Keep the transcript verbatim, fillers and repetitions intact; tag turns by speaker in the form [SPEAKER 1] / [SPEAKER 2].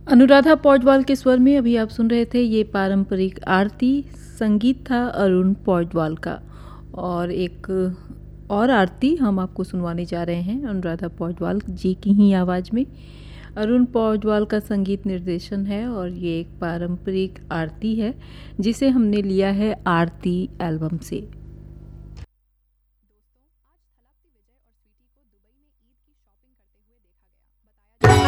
[SPEAKER 1] अनुराधा पौडवाल के स्वर में अभी आप सुन रहे थे ये पारंपरिक आरती। संगीत था अरुण पौडवाल का। और एक और आरती हम आपको सुनवाने जा रहे हैं अनुराधा पौडवाल जी की ही आवाज़ में। अरुण पौडवाल का संगीत निर्देशन है और ये एक पारंपरिक आरती है जिसे हमने लिया है आरती एल्बम से।